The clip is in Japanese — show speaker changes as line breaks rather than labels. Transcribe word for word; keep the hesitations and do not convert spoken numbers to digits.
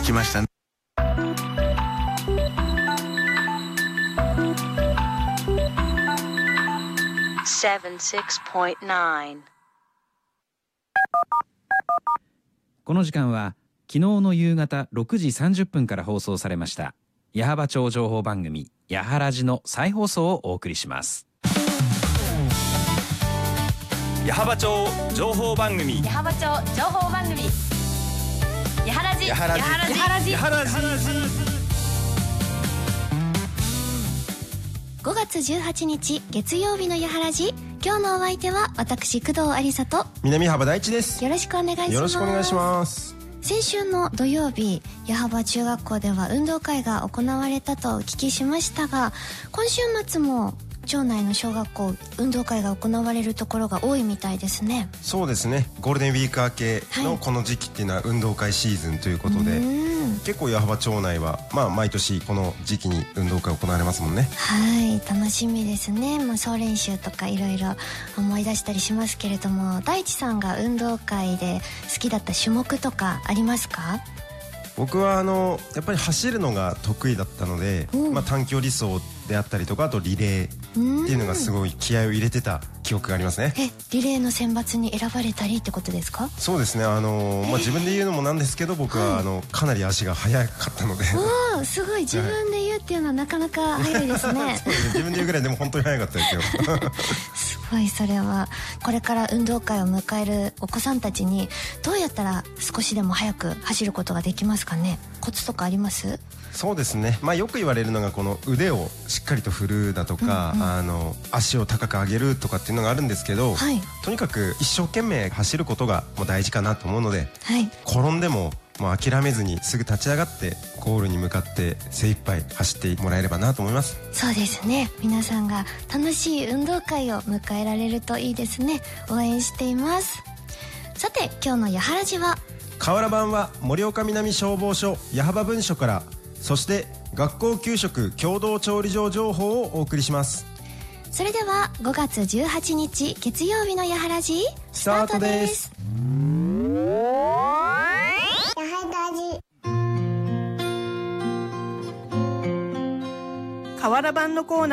来ましたね。
セブンシックスポイントナイン。
この時間は昨日の夕方ろくじさんじゅっぷんから放送されました矢巾町情報番組やはらじの再放送をお送りします。
矢巾町情報番組
矢巾町情報番組やはらじ
やはらじ
やはらじやはらじ
やはらじ
ごがつじゅうはちにち月曜日のやはらじ、今日のお相手は私工藤ありさと
南幅大地です。
よろしくお願いします。
よろしくお願いします。
先週の土曜日、矢巾中学校では運動会が行われたとお聞きしましたが、今週末も町内の小学校運動会が行われるところが多いみたいですね。
そうですね、ゴールデンウィーク明けのこの時期っていうのは運動会シーズンということで、はい、結構矢巾町内は、まあ、毎年この時期に運動会行われますもんね。
はい、楽しみですね。まあ、総練習とかいろいろ思い出したりしますけれども、大地さんが運動会で好きだった種目とかありますか？
僕はあのやっぱり走るのが得意だったので、まあ、短距離走であったりとか、あとリレーっていうのがすごい気合を入れてた記憶がありますね。
え、リレーの選抜に選ばれたりってことですか？
そうですね、あの、まあ、自分で言うのもなんですけど、僕はあのかなり足が速かったので
おー、すごい、自分で言うっていうのはなかなか速いですね
そうですね、自分で言うぐらいでも本当に速かったですよ
すごい、それはこれから運動会を迎えるお子さんたちにどうやったら少しでも速く走ることができますかね？コツとかあります？
そうですね、まあ、よく言われるのがこの腕をしっかりと振るだとか、うんうん、あの足を高く上げるとかっていうのがあるんですけど、はい、とにかく一生懸命走ることがもう大事かなと思うので、はい、転んでももう諦めずにすぐ立ち上がってゴールに向かって精一杯走ってもらえればなと思います。
そうですね、皆さんが楽しい運動会を迎えられるといいですね。応援しています。さて、今日のやはらじは
河原版は盛岡南消防署矢巾分署から、そして学校給食共同調理場情報をお送りします。
それではごがつじゅうはちにち月曜日のやはらじスタートです。
河原版のコーナー